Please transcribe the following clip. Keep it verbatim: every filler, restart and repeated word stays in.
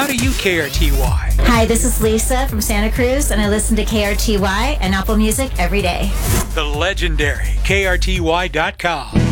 How do you K R T Y? Hi, this is Lisa from Santa Cruz, and I listen to K R T Y and Apple Music every day. The legendary K R T Y dot com.